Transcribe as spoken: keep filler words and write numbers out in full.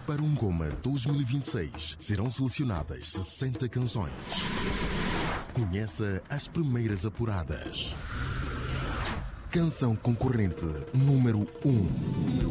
Para um Goma dois mil e vinte e seis, serão selecionadas sessenta canções. Conheça as primeiras apuradas. Canção concorrente número um.